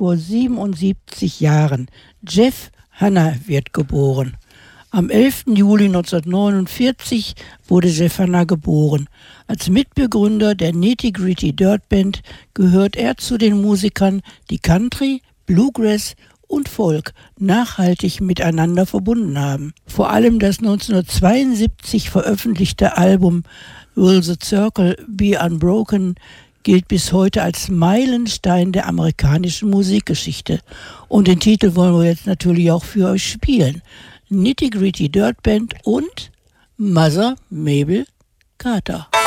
vor 77 Jahren. Jeff Hanna wird geboren. Am 11. Juli 1949 wurde Jeff Hanna geboren. Als Mitbegründer der Nitty Gritty Dirt Band gehört er zu den Musikern, die Country, Bluegrass und Folk nachhaltig miteinander verbunden haben. Vor allem das 1972 veröffentlichte Album Will the Circle Be Unbroken gilt bis heute als Meilenstein der amerikanischen Musikgeschichte. Und den Titel wollen wir jetzt natürlich auch für euch spielen. Nitty Gritty Dirt Band und Mother Mabel Carter.